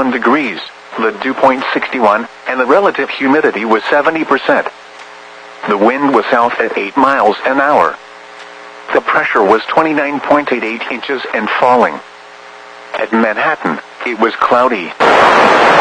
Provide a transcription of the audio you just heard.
61 degrees, the dew point 61, and the relative humidity was 70%. The wind was south at 8 miles an hour. The pressure was 29.88 inches and falling. At Manhattan, it was cloudy.